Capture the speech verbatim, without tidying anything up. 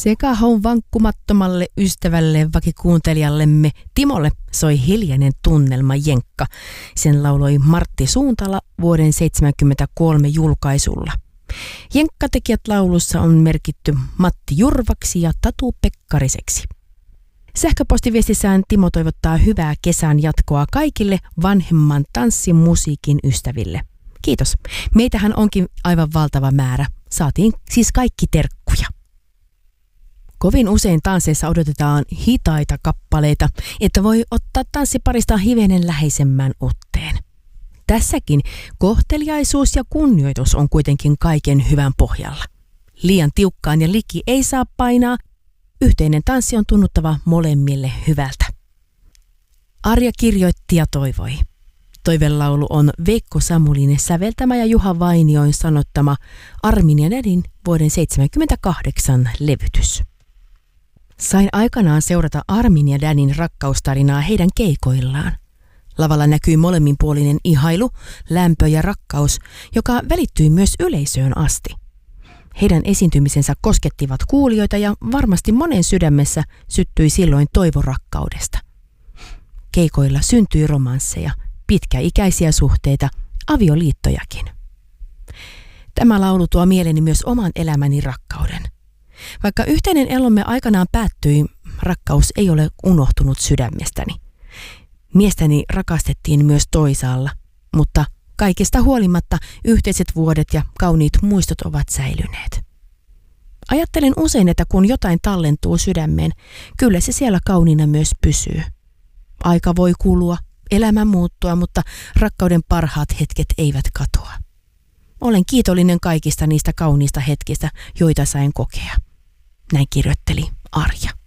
Sekä haun vankkumattomalle ystävälle vakikuuntelijallemme Timolle soi hiljainen tunnelma Jenkka. Sen lauloi Martti Suuntala vuoden seitsemänkymmentäkolme julkaisulla. Jenkka-tekijät laulussa on merkitty Matti Jurvaksi ja Tatu Pekkariseksi. Sähköpostiviestissään Timo toivottaa hyvää kesän jatkoa kaikille vanhemman tanssimusiikin ystäville. Kiitos. Meitähän onkin aivan valtava määrä. Saatiin siis kaikki terkkuja. Kovin usein tansseissa odotetaan hitaita kappaleita, että voi ottaa tanssiparista hivenen läheisemmän otteen. Tässäkin kohteliaisuus ja kunnioitus on kuitenkin kaiken hyvän pohjalla. Liian tiukkaan ja liki ei saa painaa. Yhteinen tanssi on tunnuttava molemmille hyvältä. Arja kirjoitti ja toivoi. Toivelaulu on Veikko Samulin säveltämä ja Juha Vainioin sanottama Armin ja Dadin vuoden seitsemänkymmentäkahdeksan levytys. Sain aikanaan seurata Armin ja Danin rakkaustarinaa heidän keikoillaan. Lavalla näkyi molemminpuolinen ihailu, lämpö ja rakkaus, joka välittyi myös yleisöön asti. Heidän esiintymisensä koskettivat kuulijoita ja varmasti monen sydämessä syttyi silloin toivo rakkaudesta. Keikoilla syntyi romansseja, pitkäikäisiä suhteita, avioliittojakin. Tämä laulu tuo mieleeni myös oman elämäni rakkauden. Vaikka yhteinen elomme aikanaan päättyi, rakkaus ei ole unohtunut sydämestäni. Miestäni rakastettiin myös toisaalla, mutta kaikesta huolimatta yhteiset vuodet ja kauniit muistot ovat säilyneet. Ajattelen usein, että kun jotain tallentuu sydämeen, kyllä se siellä kauniina myös pysyy. Aika voi kulua, elämä muuttua, mutta rakkauden parhaat hetket eivät katoa. Olen kiitollinen kaikista niistä kauniista hetkistä, joita sain kokea. Näin kirjoitteli Arja.